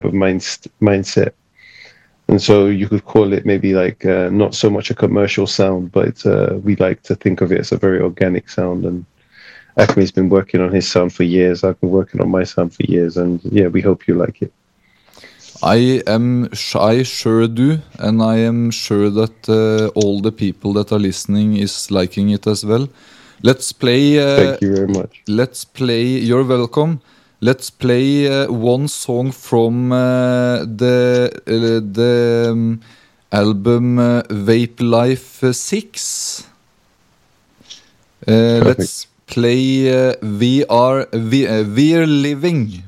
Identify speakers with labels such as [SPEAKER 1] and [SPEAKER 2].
[SPEAKER 1] of mindset. And so you could call it maybe like not so much a commercial sound, but we like to think of it as a very organic sound. And Acme's been working on his sound for years. I've been working on my sound for years, and yeah, we hope you like it.
[SPEAKER 2] I sure do, and I am sure that all the people that are listening is liking it as well. Let's play.
[SPEAKER 1] Thank you very much.
[SPEAKER 2] Let's play. You're welcome. Let's play one song from the album Vape Life 6. Let's play We're Living.